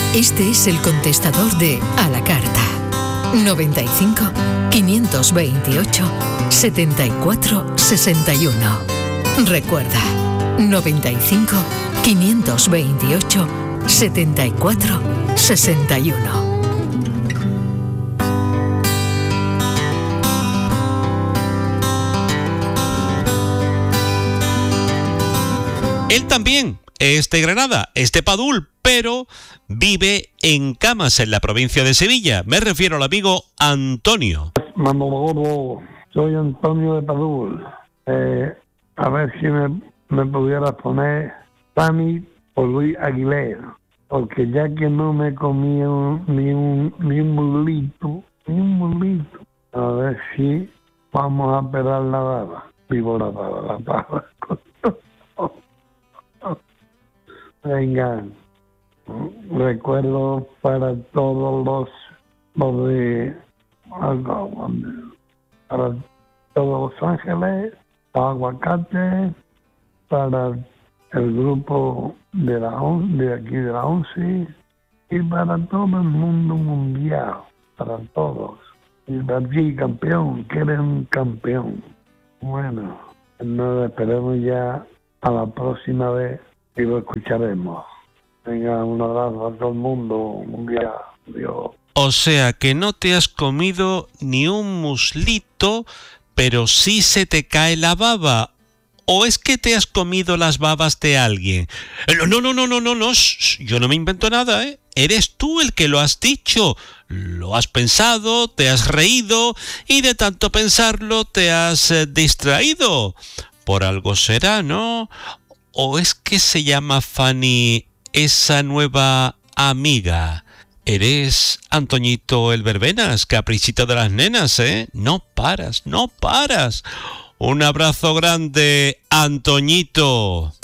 Este es el contestador de A la Carta. 95 528 74 61. Recuerda, 95 528 74 61. Él también es de Granada, es de Padul, pero vive en Camas, en la provincia de Sevilla. Me refiero al amigo Antonio. Manolo, soy Antonio de Padul. A ver si me pudieras poner Sammy por Luis Aguilera, porque ya que no me comí ni un mulito, a ver si vamos a pelar la baba. Vivo la baba. Venga, recuerdo para todos los de para todos Los Ángeles, Aguacate, para el grupo de aquí de la 11 y para todo el mundo mundial, para todos. Y para ti, campeón, que eres un campeón. Bueno, nos esperemos ya a la próxima vez y lo escucharemos. Venga, un abrazo a todo el mundo mundial. Dios. O sea que no te has comido ni un muslito, pero sí se te cae la baba. ¿O es que te has comido las babas de alguien? No, yo no me invento nada, ¿eh? Eres tú el que lo has dicho. Lo has pensado, te has reído y de tanto pensarlo te has distraído. Por algo será, ¿no? ¿O es que se llama Fanny esa nueva amiga? Eres Antoñito el Verbenas, caprichito de las nenas, ¿eh? No paras. Un abrazo grande, Antoñito.